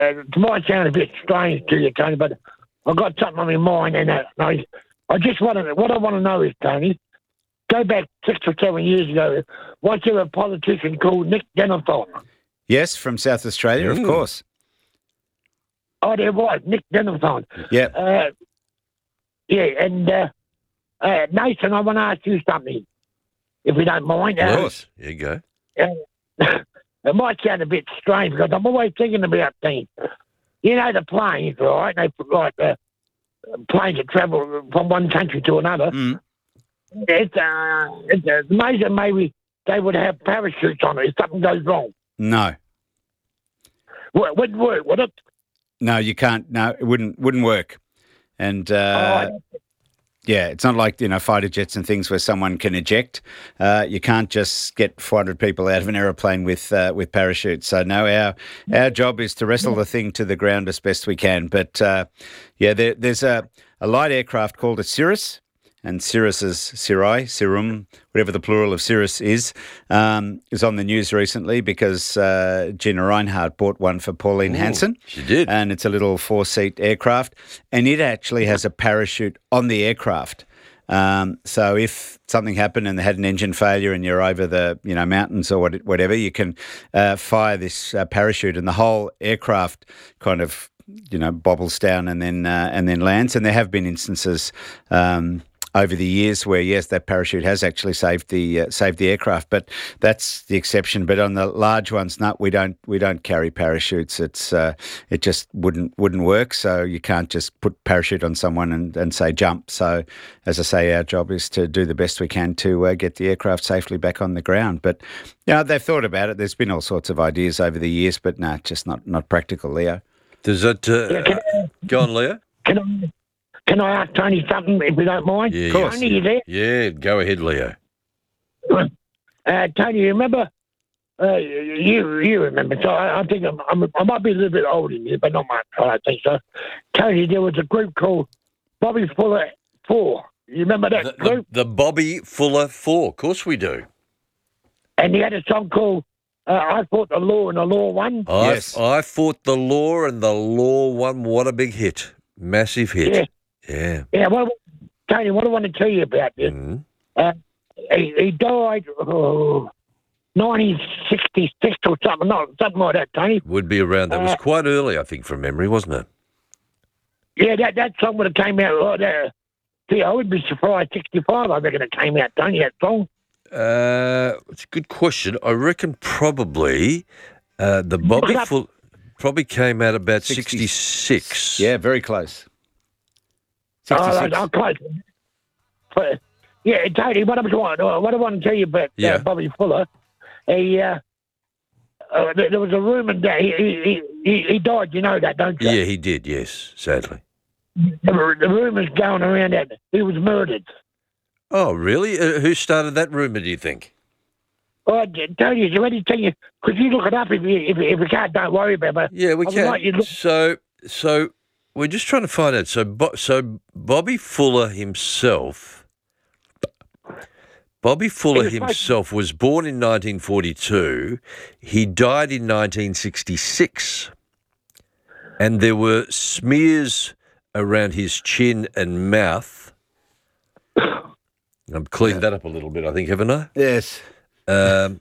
it might sound a bit strange to you, Tony, but I've got something on my mind, and I just want to. What I want to know is, Tony, go back 6 or 7 years ago. Was there a politician called Nick Denethon? Yes, from South Australia, of course. Oh, there was Nick Denethon. Yeah. Yeah, and Nathan, I want to ask you something, if you don't mind. Of course. Here you go. It might sound a bit strange because I'm always thinking about things. You know the planes, right? They put like planes that travel from one country to another. Mm. It's amazing. Maybe they would have parachutes on it if something goes wrong. No. Wouldn't work, would it? No, you can't. No, it wouldn't work. And yeah, it's not like, fighter jets and things where someone can eject. You can't just get 400 people out of an aeroplane with parachutes. So no, our job is to wrestle the thing to the ground as best we can. But there's a light aircraft called a Cirrus, and Cirrus is Cirum, whatever the plural of Cirrus is on the news recently because Gina Reinhardt bought one for Pauline Hanson. She did. And it's a little 4-seat aircraft, and it actually has a parachute on the aircraft. So if something happened and they had an engine failure and you're over the mountains or whatever, you can fire this parachute, and the whole aircraft kind of bobbles down and then lands. And there have been instances over the years where, yes, that parachute has actually saved the aircraft, but that's the exception. But on the large ones, no, we don't carry parachutes. It just wouldn't work. So you can't just put parachute on someone and say jump. So as I say, our job is to do the best we can to get the aircraft safely back on the ground. But they've thought about it. There's been all sorts of ideas over the years, but no, just not practical, Leo. Does that go on, Leo? Can I ask Tony something, if you don't mind? Yeah, of course. Tony, you there? Yeah, go ahead, Leo. Tony, you remember? You remember? So I think I might be a little bit older than you, but not much. I don't think so. Tony, there was a group called Bobby Fuller 4. You remember that group? The Bobby Fuller 4. Of course we do. And he had a song called I Fought the Law and the Law Won. Yes. I Fought the Law and the Law Won. What a big hit. Massive hit. Yeah. Yeah. Tony, what I want to tell you about this, he died 1966 or something like that, Tony. Would be around. That was quite early, I think, from memory, wasn't it? Yeah, that song would have came out like that. See, I would be surprised. 65, I reckon it came out, Tony, that song. It's a good question. I reckon probably the Bobby Fuller probably came out about 66. Yeah, very close. 66. Oh, close. But, yeah, Tony, what I want to tell you about Bobby Fuller, there was a rumour that he died, you know that, don't you? Yeah, he did, yes, sadly. The rumour's going around that he was murdered. Oh, really? Who started that rumour, do you think? Oh, Tony, is there anything could you look it up if you can't, don't worry about it. Yeah, we can. So we're just trying to find out. So Bobby Fuller himself was born in 1942. He died in 1966. And there were smears around his chin and mouth. I've cleaned that up a little bit, I think, haven't I? Yes. And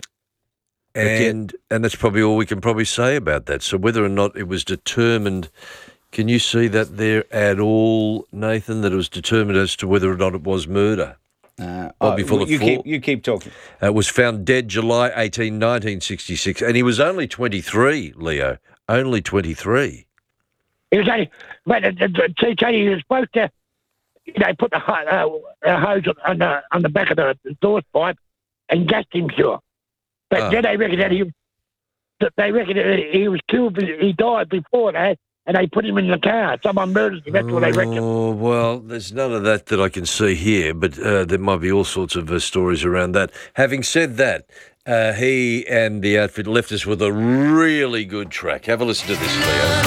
that's probably all we can probably say about that. So whether or not it was determined, can you see that there at all, Nathan, that it was determined as to whether or not it was murder? Bobby Fuller 4. You keep talking. Was found dead July 18, 1966, and he was only 23, Leo. Only 23. He was only, but he was supposed to, put the hose on the back of the exhaust pipe and gassed him, sure. But then they reckon that he was killed, he died before that, and they put him in the car. Someone murdered him, that's what they reckon. Oh, well, there's none of that I can see here, but there might be all sorts of stories around that. Having said that, he and the outfit left us with a really good track. Have a listen to this, Leo.